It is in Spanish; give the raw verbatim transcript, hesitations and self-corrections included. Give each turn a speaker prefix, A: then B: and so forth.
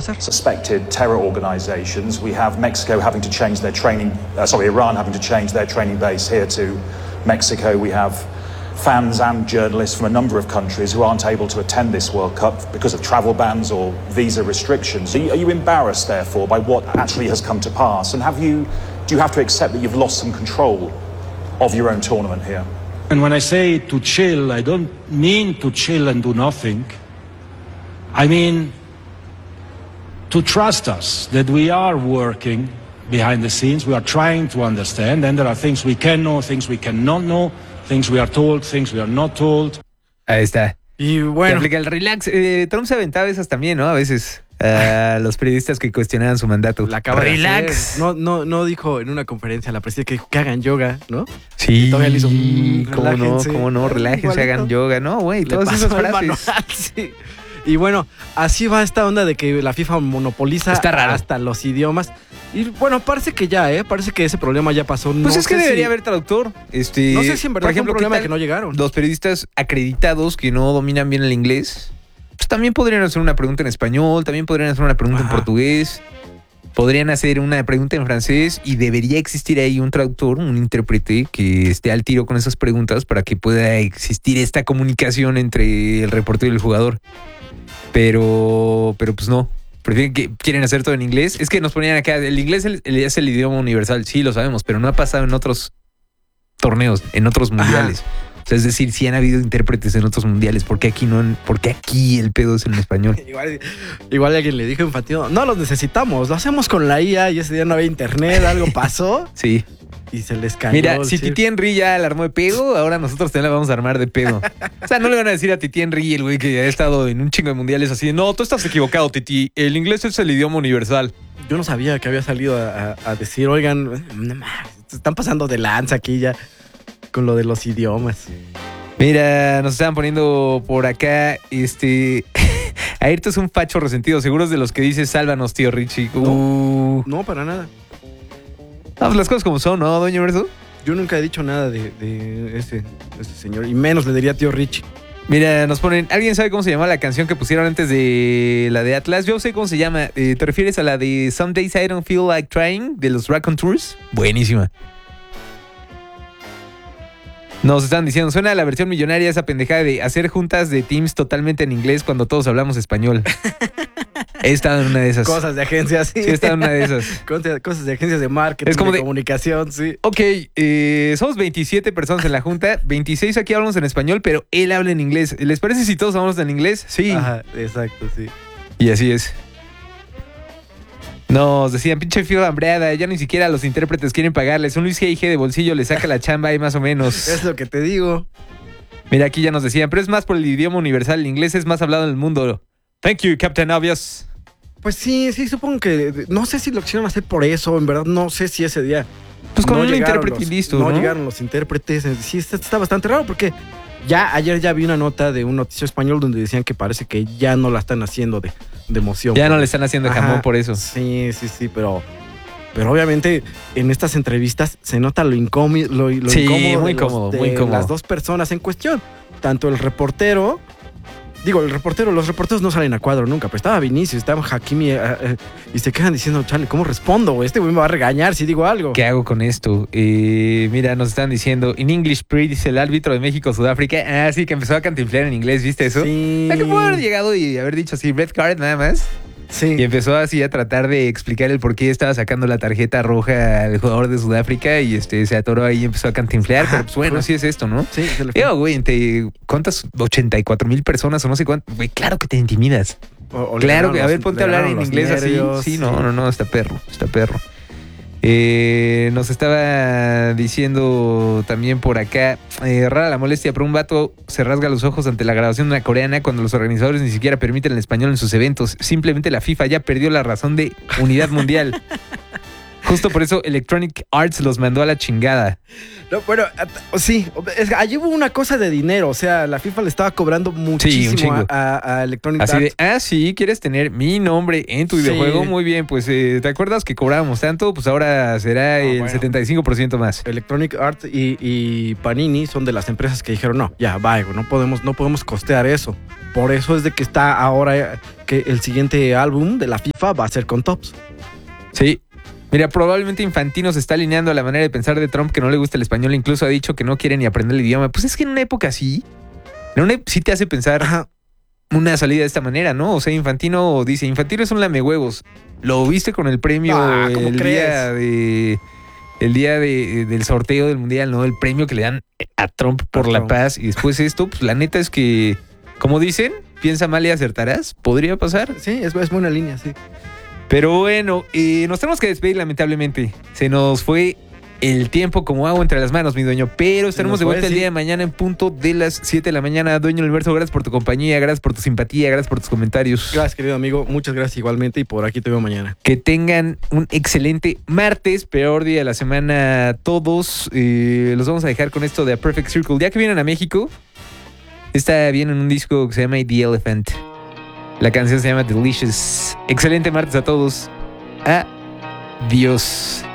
A: hacer.
B: Suspected terror organizations. We have Mexico having to change their training, uh, sorry, Iran having to change their training base here to Mexico. We have fans and journalists from a number of countries who aren't able to attend this World Cup because of travel bans or visa restrictions. Are you, are you embarrassed, therefore, by what actually has come to pass? And have you, do you have to accept that you've lost some control of your own tournament here?
C: And when I say to chill, I don't mean to chill and do nothing. I mean to trust us, that we are working behind the scenes, we are trying to understand, and there are things we can know, things we cannot know, things we are told, things we are not told.
D: Ahí está.
A: Y bueno.
D: Te aplica el relax. Eh, Trump se aventaba esas también, ¿no? A veces. A uh, los periodistas que cuestionaban su mandato.
A: La acaba
D: relax.
A: De hacer. No, no, no dijo en una conferencia la presidenta que, que hagan yoga, ¿no?
D: Sí.
A: Y todavía le hizo. Mmm,
D: ¿Cómo no? ¿Cómo no? Relájense, igualito. Hagan yoga, ¿no? Güey, todas esas frases.
A: Manual, sí. Y bueno, así va esta onda de que la FIFA monopoliza hasta los idiomas. Y bueno, parece que ya, ¿eh? Parece que ese problema ya pasó.
D: Pues
A: no
D: es que
A: sé
D: debería
A: si...
D: haber traductor. Este,
A: no sé si en verdad
D: por ejemplo,
A: es un problema de que no llegaron.
D: Los periodistas acreditados que no dominan bien el inglés, pues también podrían hacer una pregunta en español, también podrían hacer una pregunta Ajá. en portugués, podrían hacer una pregunta en francés y debería existir ahí un traductor, un intérprete que esté al tiro con esas preguntas para que pueda existir esta comunicación entre el reportero y el jugador. Pero, pero pues no. Prefieren que quieren hacer todo en inglés. Es que nos ponían acá, el inglés es el, es el idioma universal, sí, lo sabemos, pero no ha pasado en otros torneos, en otros mundiales. Ajá. O sea, es decir, sí han habido intérpretes en otros mundiales, ¿por qué aquí no? ¿Por qué aquí el pedo es en español?
A: igual, igual alguien le dijo enfatido, no los necesitamos, lo hacemos con la I A y ese día no había internet, algo pasó.
D: Sí.
A: Y se les cayó.
D: Mira, si Titi Henry ya la armó de pedo, ahora nosotros también la vamos a armar de pedo. O sea, no le van a decir a Titi Henry, el güey que ha estado en un chingo de mundiales así de, no, tú estás equivocado, Titi. El inglés es el idioma universal.
A: Yo no sabía que había salido a, a, a decir, oigan, se están pasando de lanza aquí ya con lo de los idiomas.
D: Mira, nos estaban poniendo por acá, este... Ayrton es un facho resentido, seguro es de los que dice, sálvanos, tío Richie. Uh.
A: No, no, para nada.
D: Vamos, las cosas como son, ¿no, doña Verso?
A: Yo nunca he dicho nada de, de ese, ese señor, y menos le diría tío Richie.
D: Mira, nos ponen, ¿alguien sabe cómo se llama la canción que pusieron antes de la de Atlas? Yo sé cómo se llama. Eh, ¿Te refieres a la de Some Days I Don't Feel Like Trying de los Raconteurs? Buenísima. Nos están diciendo, suena a la versión millonaria esa pendejada de hacer juntas de Teams totalmente en inglés cuando todos hablamos español. He estado en una de esas.
A: Cosas de agencias, sí.
D: Sí, he estado en una de esas.
A: Cosas de agencias de marketing,
D: es como
A: de,
D: de
A: comunicación, sí.
D: Ok, eh, somos veintisiete personas en la junta, veintiséis aquí hablamos en español, pero él habla en inglés. ¿Les parece si todos hablamos en inglés? Sí.
A: Ajá, exacto, sí.
D: Y así es. Nos decían, pinche fío hambreada, ya ni siquiera los intérpretes quieren pagarles. Un Luis G I G de bolsillo le saca la chamba ahí más o menos.
A: Es lo que te digo.
D: Mira, aquí ya nos decían, pero es más por el idioma universal. El inglés es más hablado en el mundo. Thank you, Captain Obvious.
A: Pues sí, sí, supongo que... No sé si lo quisieron hacer por eso, en verdad, no sé si ese día...
D: Pues con
A: no
D: un intérprete
A: los,
D: listo,
A: no,
D: ¿no?
A: llegaron los intérpretes. Sí, está, está bastante raro porque ya ayer ya vi una nota de un noticiero español donde decían que parece que ya no la están haciendo de, de emoción.
D: Ya no le están haciendo jamón por eso.
A: Sí, sí, sí, pero... Pero obviamente en estas entrevistas se nota lo, incómodo, lo, lo
D: sí,
A: incómodo,
D: muy
A: de,
D: incómodo,
A: los, de
D: muy incómodo.
A: las dos personas en cuestión. Tanto el reportero... Digo, el reportero, los reporteros no salen a cuadro nunca, pero estaba Vinicius, estaba Hakimi eh, eh, y se quedan diciendo, chale, ¿cómo respondo? Güey? Este güey me va a regañar si digo algo.
D: ¿Qué hago con esto? Eh, mira, nos están diciendo, in English please, el árbitro de México-Sudáfrica. Ah, sí, que empezó a cantinflear en inglés, ¿viste eso?
A: Sí.
D: ¿A qué pudo haber llegado y haber dicho así, red card nada más?
A: Sí.
D: Y empezó así a tratar de explicar el por qué estaba sacando la tarjeta roja al jugador de Sudáfrica y este se atoró ahí y empezó a cantinflear. Ajá, pero pues bueno, sí es esto, ¿no?
A: Sí, se le fue.
D: Digo, güey, entre ¿cuántas? ochenta y cuatro mil personas o no sé cuántas. Güey, claro que te intimidas. O, o claro que, a ver, ponte a hablar en inglés nervios, así. Sí, no, no, no, está perro, está perro. Eh, nos estaba diciendo también por acá, eh, rara la molestia, pero un vato se rasga los ojos ante la grabación de una coreana cuando los organizadores ni siquiera permiten el español en sus eventos. Simplemente la FIFA ya perdió la razón de unidad mundial. Justo por eso Electronic Arts los mandó a la chingada.
A: No, bueno, sí, es, allí hubo una cosa de dinero, o sea, la FIFA le estaba cobrando muchísimo
D: sí,
A: a, a, a Electronic
D: Así
A: Arts.
D: de, ah, sí, ¿quieres tener mi nombre en tu
A: Sí.
D: videojuego? Muy bien, pues eh, ¿te acuerdas que cobrábamos tanto? Pues ahora será
A: Ah,
D: el
A: bueno.
D: setenta y cinco por ciento más.
A: Electronic Arts y, y Panini son de las empresas que dijeron, no, ya, va, no podemos, no podemos costear eso. Por eso es de que está ahora que el siguiente álbum de la FIFA va a ser con Topps.
D: Sí. Mira, probablemente Infantino se está alineando a la manera de pensar de Trump, que no le gusta el español, incluso ha dicho que no quiere ni aprender el idioma. Pues es que en una época así, en una, sí te hace pensar
A: Ajá.
D: una salida de esta manera, ¿no? O sea, Infantino dice, Infantino es un lamehuevos. Lo viste con el premio
A: Ah, ¿cómo
D: el
A: crees?
D: día de el día de, del sorteo del mundial, ¿no? El premio que le dan a Trump por
A: A
D: la
A: Trump.
D: paz. Y después esto, pues la neta es que, como dicen, piensa mal y acertarás. Podría pasar.
A: Sí, es, es buena línea, sí.
D: Pero bueno, eh, nos tenemos que despedir lamentablemente. Se nos fue el tiempo como agua entre las manos, mi dueño. Pero estaremos
A: nos
D: de
A: fue,
D: vuelta el
A: sí.
D: día de mañana en punto de las siete de la mañana. Dueño del Universo, gracias por tu compañía, gracias por tu simpatía, gracias por tus comentarios.
A: Gracias, querido amigo. Muchas gracias igualmente y por aquí te veo mañana.
D: Que tengan un excelente martes, peor día de la semana todos. Eh, los vamos a dejar con esto de A Perfect Circle. Ya que vienen a México, está bien en un disco que se llama The Elephant. La canción se llama Delicious. Excelente martes a todos. Adiós.